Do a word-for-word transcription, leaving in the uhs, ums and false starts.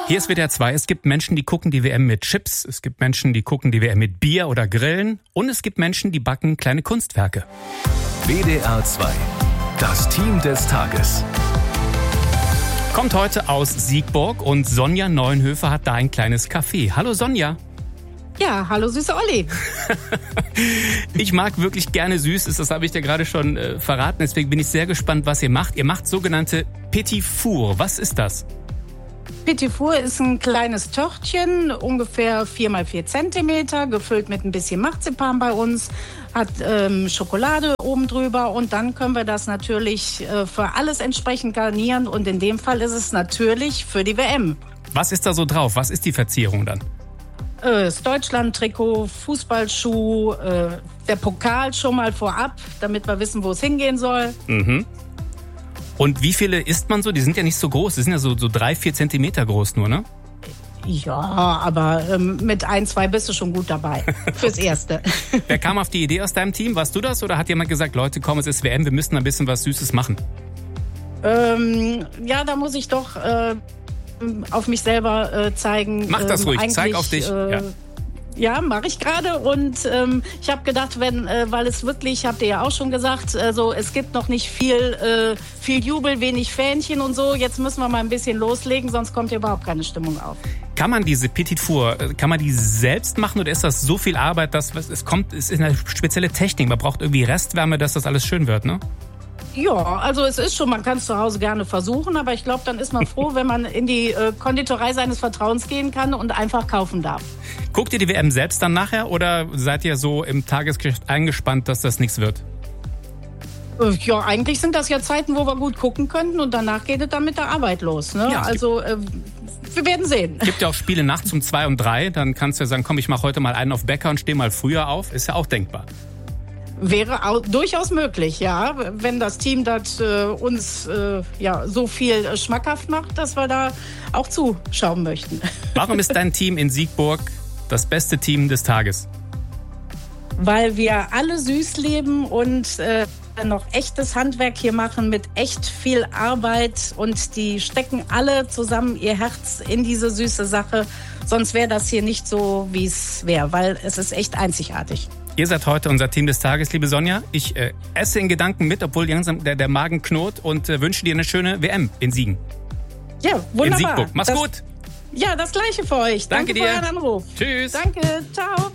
Hier ist W D R zwei. Es gibt Menschen, die gucken die W M mit Chips. Es gibt Menschen, die gucken die W M mit Bier oder Grillen. Und es gibt Menschen, die backen kleine Kunstwerke. W D R zwei. Das Team des Tages. Kommt heute aus Siegburg und Sonja Neuenhöfer hat da ein kleines Café. Hallo Sonja. Ja, hallo süße Olli. Ich mag wirklich gerne Süßes, das habe ich dir gerade schon äh, verraten. Deswegen bin ich sehr gespannt, was ihr macht. Ihr macht sogenannte Petit Four. Was ist das? Petit Four ist ein kleines Törtchen, ungefähr vier mal vier Zentimeter, gefüllt mit ein bisschen Marzipan bei uns, hat ähm, Schokolade oben drüber und dann können wir das natürlich äh, für alles entsprechend garnieren und in dem Fall ist es natürlich für die W M. Was ist da so drauf? Was ist die Verzierung dann? Das Deutschland-Trikot, Fußballschuh, äh, der Pokal schon mal vorab, damit wir wissen, wo es hingehen soll. Mhm. Und wie viele isst man so? Die sind ja nicht so groß, die sind ja so, so drei, vier Zentimeter groß nur, ne? Ja, aber ähm, mit ein, zwei bist du schon gut dabei, fürs Erste. Wer kam auf die Idee aus deinem Team? Warst du das oder hat jemand gesagt, Leute, komm, es ist W M, wir müssen ein bisschen was Süßes machen? Ähm, ja, da muss ich doch... Äh, auf mich selber äh, zeigen. Mach das ruhig, ähm, zeig auf dich. Äh, ja, ja mache ich gerade. Und ähm, ich habe gedacht, wenn, äh, weil es wirklich, habt ihr ja auch schon gesagt, also es gibt noch nicht viel, äh, viel Jubel, wenig Fähnchen und so. Jetzt müssen wir mal ein bisschen loslegen, sonst kommt hier überhaupt keine Stimmung auf. Kann man diese Petit Four, kann man die selbst machen oder ist das so viel Arbeit, dass es kommt, es ist eine spezielle Technik. Man braucht irgendwie Restwärme, dass das alles schön wird, ne? Ja, also es ist schon, man kann es zu Hause gerne versuchen, aber ich glaube, dann ist man froh, wenn man in die äh, Konditorei seines Vertrauens gehen kann und einfach kaufen darf. Guckt ihr die W M selbst dann nachher oder seid ihr so im Tagesgeschäft eingespannt, dass das nichts wird? Äh, ja, eigentlich sind das ja Zeiten, wo wir gut gucken könnten und danach geht es dann mit der Arbeit los. Ne? Ja, also äh, wir werden sehen. Es gibt ja auch Spiele nachts um zwei und drei, dann kannst du ja sagen, komm, ich mache heute mal einen auf Bäcker und stehe mal früher auf. Ist ja auch denkbar. Wäre auch durchaus möglich, ja, wenn das Team das äh, uns äh, ja, so viel äh, schmackhaft macht, dass wir da auch zuschauen möchten. Warum ist dein Team in Siegburg das beste Team des Tages? Weil wir alle süß leben und äh, noch echtes Handwerk hier machen mit echt viel Arbeit und die stecken alle zusammen ihr Herz in diese süße Sache. Sonst wäre das hier nicht so, wie es wäre, weil es ist echt einzigartig. Ihr seid heute unser Team des Tages, liebe Sonja. Ich äh, esse in Gedanken mit, obwohl langsam der, der Magen knurrt und äh, wünsche dir eine schöne W M in Siegen. Ja, wunderbar. In Siegburg. Mach's das, gut. Ja, das Gleiche für euch. Danke, Danke dir. für euren Anruf. Tschüss. Danke, ciao.